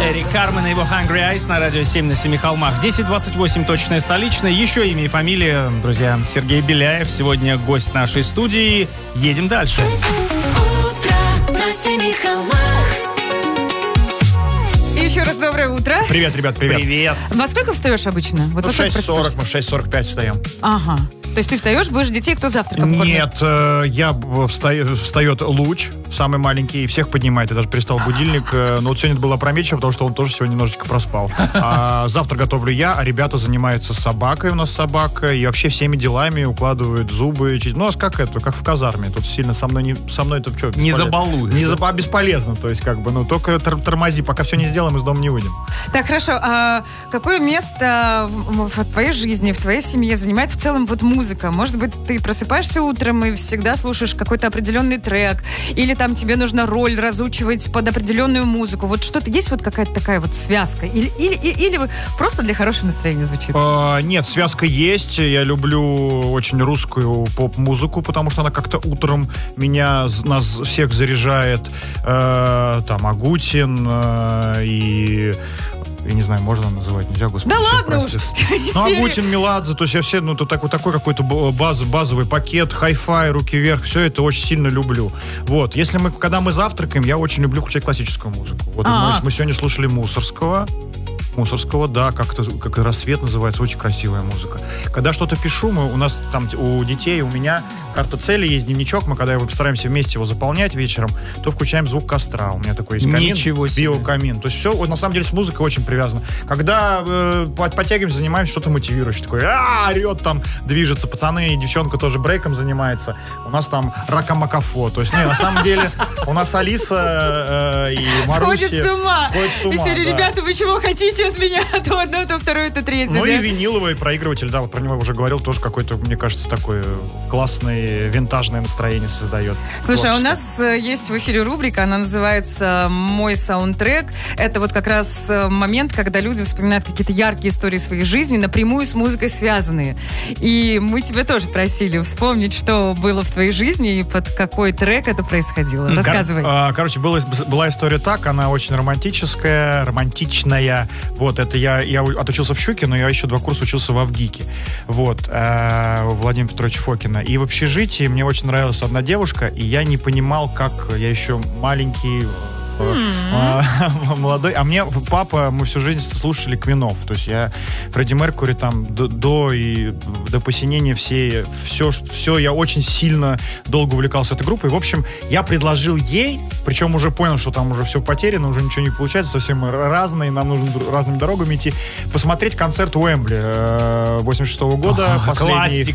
Лэри Кармен и его Hungry Eyes на радио 7 на семи холмах. 10:28 точная столичная. Еще имя и фамилия, друзья, Сергей Беляев. Сегодня гость нашей студии. Едем дальше. Утро на семи холмах. И еще раз доброе утро. Привет, ребят, привет. Привет. Во сколько встаешь обычно? Вот В 6:40, мы в 6:45 встаем. Ага. То есть ты встаешь, будешь детей, кто завтраком кормит? Нет, встает Луч, самый маленький, и всех поднимает. Я даже перестал будильник. Но вот сегодня это было опрометчиво, потому что он тоже сегодня немножечко проспал. А завтра готовлю я, а ребята занимаются собакой. У нас собака. И вообще всеми делами укладывают зубы. Ну, а как это? Как в казарме. Тут сильно со мной это что? Не забалуешь. Бесполезно. То есть, как бы, ну, только тормози. Пока все не сделаем, из дома не выйдем. Так, хорошо. А какое место в твоей жизни, в твоей семье занимает в целом вот музыка? Может быть, ты просыпаешься утром и всегда слушаешь какой-то определенный трек, или там тебе нужно роль разучивать под определенную музыку. Вот что-то есть вот какая-то такая вот связка? Или вы просто для хорошего настроения звучит? Нет, связка есть. Я люблю очень русскую поп-музыку, потому что она как-то утром нас всех заряжает. Там Агутин и... Я не знаю, можно называть, нельзя, господи. Да ладно уж! Ну, Агутин, Меладзе, то есть я все, такой какой-то базовый пакет, хай-фай, руки вверх, все это очень сильно люблю. Вот, когда мы завтракаем, я очень люблю включать классическую музыку. Вот мы сегодня слушали Мусорского, да, как «Рассвет» называется, очень красивая музыка. Когда что-то пишу, у нас там у детей, у меня карта цели, есть дневничок, мы когда постараемся вместе его заполнять вечером, то включаем звук костра. У меня такой есть камин, биокамин. То есть все, на самом деле, с музыкой очень привязано. Когда подтягиваемся, занимаемся, что-то мотивирующее, такое, орет там, движется. Пацаны и девчонка тоже брейком занимается. У нас там ракамакафо. То есть, на самом деле, у нас Алиса и Маруся сходит с ума. И все, ребята, вы чего хотите от меня? То одно, то второе, то третье. Ну и виниловый проигрыватель, да, вот про него уже говорил, тоже какой-то, мне кажется, такой классный, винтажное настроение создает. Слушай, у нас есть в эфире рубрика, она называется «Мой саундтрек». Это вот как раз момент, когда люди вспоминают какие-то яркие истории своей жизни, напрямую с музыкой связанные. И мы тебя тоже просили вспомнить, что было в твоей жизни и под какой трек это происходило. Рассказывай. Короче, была история так, она очень романтичная. Вот, это я отучился в Щуке, но я еще 2 курса учился в Авгике. Вот, Владимира Петровича Фокина. И в общежитии мне очень нравилась одна девушка, и я не понимал, как я еще маленький... молодой. А мне папа, мы всю жизнь слушали Квинов. То есть я Фредди Меркьюри там до посинения все, я очень сильно долго увлекался этой группой. В общем, я предложил ей, причем уже понял, что там уже все потеряно, уже ничего не получается, совсем разные, нам нужно разными дорогами идти, посмотреть концерт Уэмбли 86-го года.